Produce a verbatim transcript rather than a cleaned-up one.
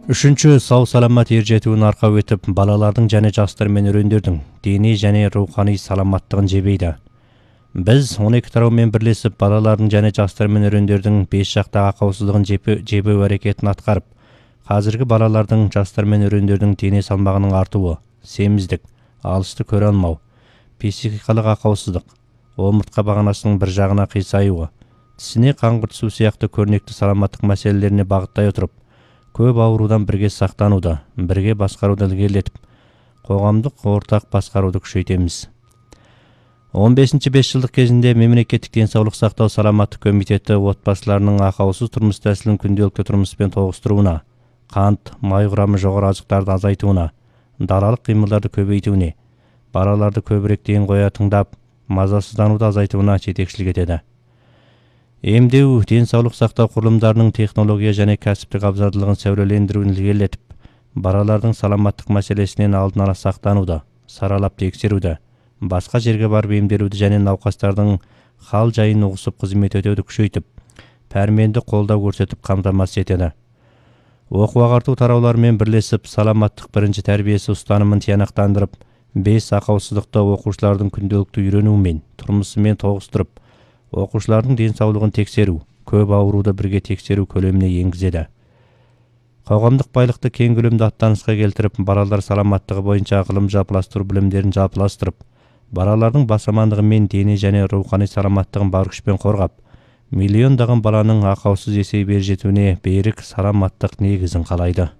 Үшінші сау саламат ер жетуін арқау етіп, балалардың және жастар мен өрендердің дини және рухани саламаттығын жебейді. Біз он екі тараумен бірлесіп, балалардың және жастар мен өрендердің бес жақты ақаусыздығын жебеу әрекетін атқарып, қазіргі балалардың, жастар мен өрендердің дене салмағының артуы, семіздік, алысты көре алмау, психикалық ақаусыздық, омыртқа бағанасының бір жағына қисаюы, тісіне қан қыртысу сияқты көрнекті саламаттық мәселелеріне бағыттай отырып, көп аурудан бірге сақтануды, бірге басқаруды ілгерілетіп, қоғамдық ортақ басқаруды күшейтеміз. он бесінші бес жылдық кезінде мемлекеттік денсаулық сақтау саламаттық комитеті отбасыларының ақаусыз тұрмыс тәсілін күнделікті тұрмыспен тоғыстыруына, қант, май құрамы жоғары азықтарды азайтуына, далалық қимылдарды көбейтуіне, балаларды көбірек ден қоя тыңдап, мазасыздануды азайтуына жетекшілік етеді. Емдеу, денсаулық сақтау құрылымдарының технология және кәсіптік абзалдылығын сәулелендіруін ілгерілетіп, балалардың саламаттық мәселесінен алдын ала сақтануды, саралап тексеруді, басқа жерге барып емделуді және науқастардың хал жайын ұғысып қызмет етуді күшейтіп, пәрменді қолдау көрсетіп қамтамасыз етеді. Оқу-ағарту тарауларымен бірлесіп, саламаттық бірінші тәрбиесі ұстанымын тиянақтандырып, бес ақаусыздықты оқушылардың күнделікті үйренуімен, тұрмысымен тоғыстырып, оқушылардың денсаулығын тексеру, көп ауруды бірге тексеру көлеміне енгізеді. Қоғамдық байлықты кең көлемді аттанысқа келтіріп, балалар саламаттығы бойынша ғылым жалпыластыру білімдерін жалпыластырып, балалардың бас амандығы мен дене және рухани саламаттығын бар күшпен қорғап, миллиондаған баланың ақаусыз есейіп ер жетуіне берік саламаттық негізін қалайды.